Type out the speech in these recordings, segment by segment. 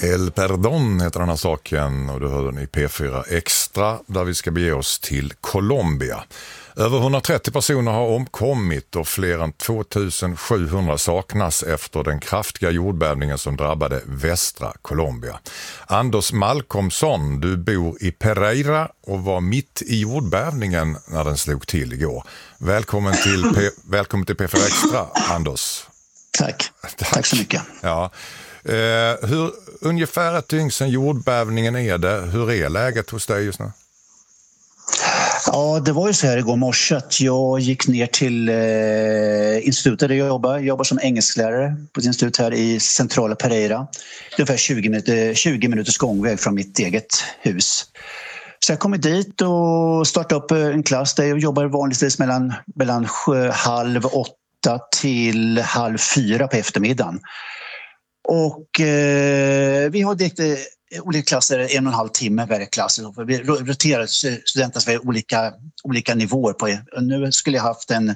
El Perdón heter den här saken och du hör den i P4 Extra där vi ska bege oss till Colombia. Över 130 personer har omkommit och fler än 2700 saknas efter den kraftiga jordbävningen som drabbade västra Colombia. Anders Malcolmsson, du bor i Pereira och var mitt i jordbävningen när den slog till igår. Välkommen till P4 Extra, Anders. Tack så mycket. Ja. Hur ungefär ett dygn sedan jordbävningen är det? Hur är läget hos dig just nu? Ja, det var ju så här igår morse att jag gick ner till institutet där jag jobbar som engelsklärare på ett institut här i centrala Pereira. Ungefär 20 minuters gångväg från mitt eget hus. Så jag kom dit och startade upp en klass där jag jobbar vanligtvis mellan 7:30 till 3:30 på eftermiddagen. Och vi har direkt olika klasser, 1,5 timme varje klass. Vi roterar studenterna för olika nivåer på. Nu skulle jag haft en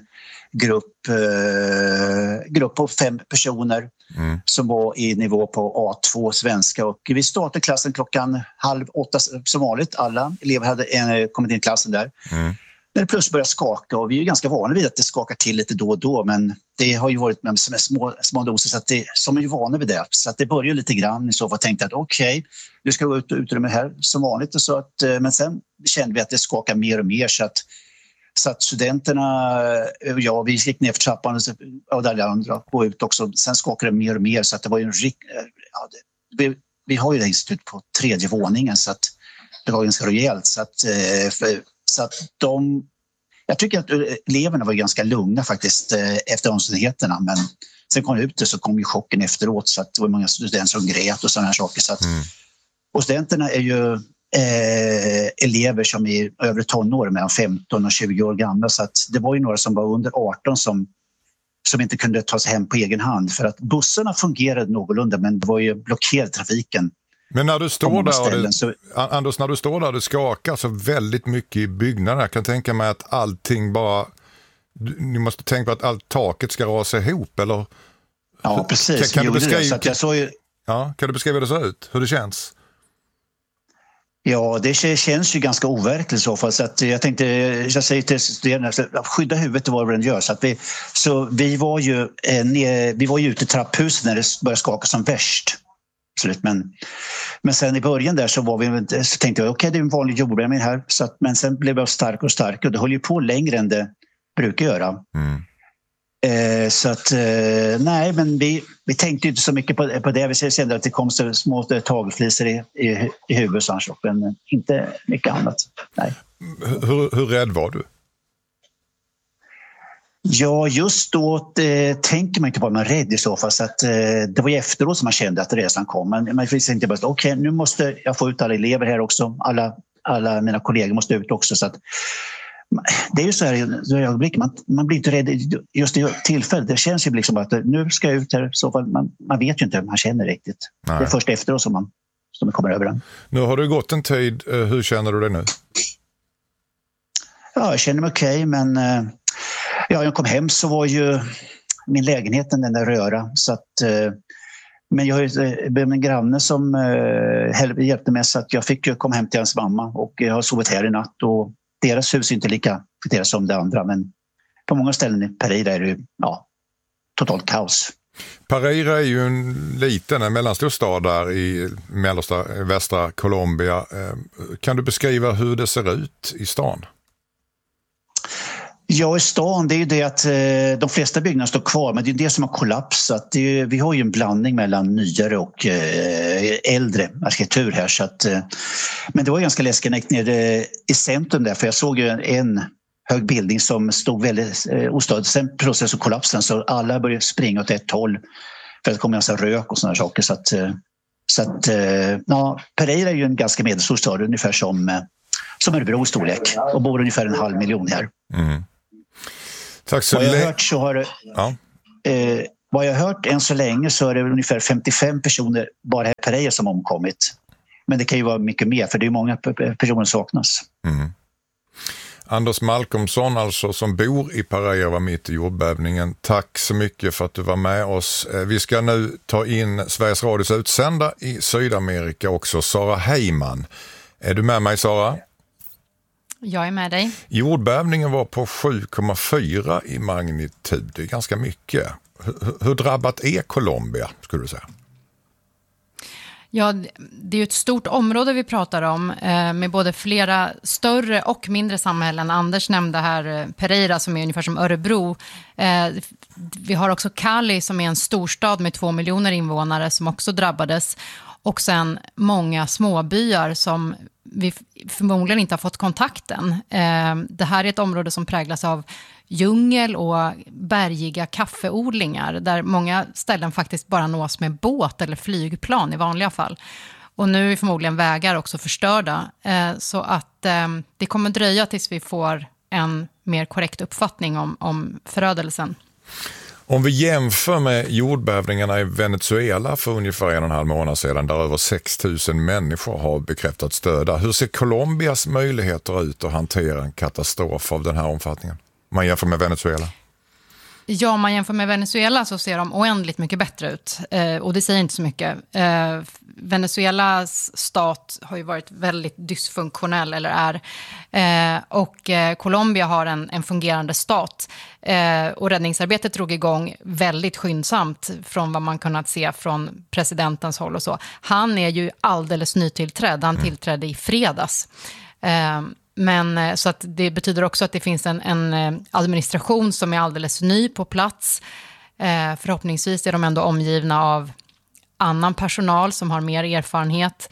grupp på 5 personer som var i nivå på A2 svenska. Och vi startade klassen 7:30 som vanligt. Alla elever hade kommit in i klassen där. När det plötsligt började skaka, och vi är ju ganska vana vid att det skakar till lite då och då, men det har ju varit med små doser så att som är ju vana vid det. Så att det började lite grann i så fall, tänkte att okej, du ska gå ut och utrymmet här som vanligt. Och så att, men sen kände vi att det skakar mer och mer så att studenterna och jag, vi gick ner för trappan och där andra gå ut också. Sen skakade det mer och mer så att det var ju vi har ju det institut på 3:e våningen så att det var ganska rejält så att jag tycker att eleverna var ganska lugna faktiskt efter omständigheterna, men sen kom ut så kom ju chocken efteråt så att det var många studenter som grät och sådana här saker. Så att, och studenterna är ju elever som är över tonår, mellan 15 och 20 år gamla, så att det var ju några som var under 18 som inte kunde ta sig hem på egen hand för att bussarna fungerade någorlunda, men det var ju blockerad trafiken. Men när du står där, Anders, när du står där, det skakar så väldigt mycket i byggnaden. Jag kan tänka mig att allting bara... Ni måste tänka på att allt taket ska rasa ihop, eller? Ja, precis. Kan du beskriva hur det ser ut? Hur det känns? Ja, det känns ju ganska overkligt i så fall. Så att jag säger till studerande att skydda huvudet vad den gör. Vi var ju ute i trapphuset när det började skaka som värst. Absolut, men sen i början där så tänkte jag okej, det är en vanlig jordbävning här, men sen blev jag starkare och starkare och det höll ju på längre än det brukar göra. Nej, men vi tänkte inte så mycket på det. Vi kände att det kom så små tagelflisor i huvudet, men inte mycket annat. Nej. Hur rädd var du? Ja, just då tänker man inte på att man är rädd i så fall. Så att, det var ju efteråt som man kände att resan kom. Men man tänkte bara okej, nu måste jag få ut alla elever här också. Alla mina kollegor måste ut också. Så att, det är ju så här i ögonblick, man blir inte rädd just i tillfället. Det känns ju liksom att nu ska jag ut här. Så fall, man vet ju inte hur man känner riktigt. Nej. Det är först efteråt som man kommer över den. Nu har det gått en tid. Hur känner du dig nu? Ja, jag känner mig okej, men... Ja, jag kom hem så var ju min lägenhet den där röra. Så att, men jag har ju en granne som hjälpte mig så att jag fick komma hem till hans mamma och jag har sovit här i natt. Och deras hus är inte lika deras som det andra, men på många ställen i Pereira är det totalt kaos. Pereira är ju en mellanstor stad där i västra Colombia. Kan du beskriva hur det ser ut i stan? Ja, i stan, det är ju det att de flesta byggnader står kvar, men det är det som har kollapsat. Vi har ju en blandning mellan nyare och äldre arkitektur här. Så att, men det var ganska läskigt när jag gick ner i centrum där, för jag såg ju en hög bildning som stod väldigt ostadigt. Sen plötsligt så kollapsade den, så alla började springa åt ett håll för att det kom en massa rök och sådana saker. Så att Pereira är ju en ganska medelstor stad, ungefär som Örebro i storlek, och bor ungefär 500 000 här. Tack så mycket. Vad jag har hört än så länge så är det ungefär 55 personer bara här i Pereira som omkommit. Men det kan ju vara mycket mer, för det är många personer som saknas. Anders Malcolmsson alltså, som bor i Pereira, var mitt i jordbävningen. Tack så mycket för att du var med oss. Vi ska nu ta in Sveriges Radios utsända i Sydamerika också, Sara Heyman. Är du med mig, Sara? Jag är med dig. Jordbävningen var på 7,4 i magnitud. Det är ganska mycket. Hur drabbat är Colombia, skulle du säga? Ja, det är ju ett stort område vi pratar om med både flera större och mindre samhällen. Anders nämnde här Pereira som är ungefär som Örebro. Vi har också Cali som är en storstad med 2 miljoner invånare som också drabbades. Och sen många småbyar som vi förmodligen inte har fått kontakten. Det här är ett område som präglas av djungel och bergiga kaffeodlingar där många ställen faktiskt bara nås med båt eller flygplan i vanliga fall. Och nu är förmodligen vägar också förstörda så att det kommer dröja tills vi får en mer korrekt uppfattning om förödelsen. Om vi jämför med jordbävningarna i Venezuela för ungefär 1,5 månad sedan, där över 6 000 människor har bekräftats döda. Hur ser Colombias möjligheter ut att hantera en katastrof av den här omfattningen? Man jämför med Venezuela. Ja, om man jämför med Venezuela så ser de oändligt mycket bättre ut. Och det säger inte så mycket. Venezuelas stat har ju varit väldigt dysfunktionell, eller är. Och Colombia har en fungerande stat. Och räddningsarbetet drog igång väldigt skyndsamt från vad man kunnat se från presidentens håll och så. Han är ju alldeles nytillträdd. Han tillträdde i fredags. Men så att det betyder också att det finns en administration som är alldeles ny på plats. Förhoppningsvis är de ändå omgivna av annan personal som har mer erfarenhet.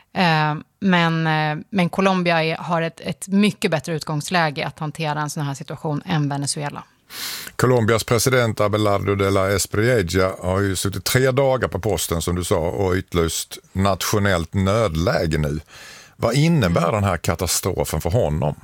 Men Colombia har ett mycket bättre utgångsläge att hantera en sån här situation än Venezuela. Colombias president Abelardo de la Espriella har ju suttit 3 dagar på posten som du sa och utlyst nationellt nödläge nu. Vad innebär den här katastrofen för honom?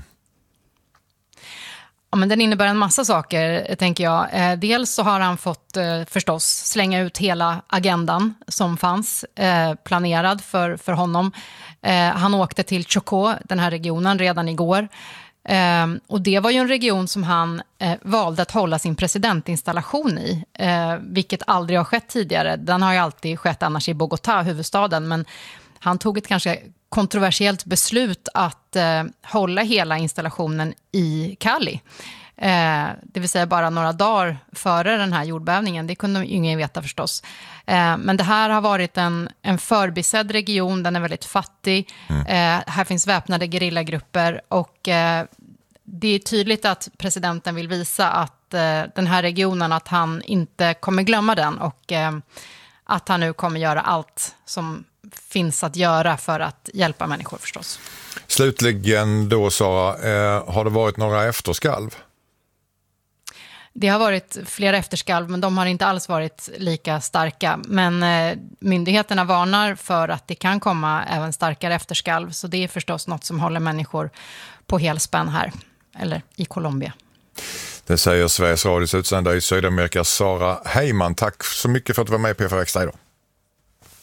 Ja, men den innebär en massa saker, tänker jag. Dels så har han fått förstås slänga ut hela agendan som fanns planerad för honom. Han åkte till Chocó, den här regionen, redan igår. Och det var ju en region som han valde att hålla sin presidentinstallation i, vilket aldrig har skett tidigare. Den har ju alltid skett annars i Bogotá, huvudstaden, men han tog ett kanske kontroversiellt beslut att hålla hela installationen i Cali. Det vill säga bara några dagar före den här jordbävningen. Det kunde ingen veta förstås. Men det här har varit en förbisedd region. Den är väldigt fattig. Här finns väpnade gerillagrupper. Och det är tydligt att presidenten vill visa att den här regionen, att han inte kommer glömma den. Och att han nu kommer göra allt som finns att göra för att hjälpa människor förstås. Slutligen då, Sara, har det varit några efterskalv? Det har varit flera efterskalv, men de har inte alls varit lika starka. Men myndigheterna varnar för att det kan komma även starkare efterskalv. Så det är förstås något som håller människor på helspänn här, eller i Colombia. Det säger Sveriges Radios utsända i Sydamerika, Sara Heyman. Tack så mycket för att du var med i P4 Extra idag.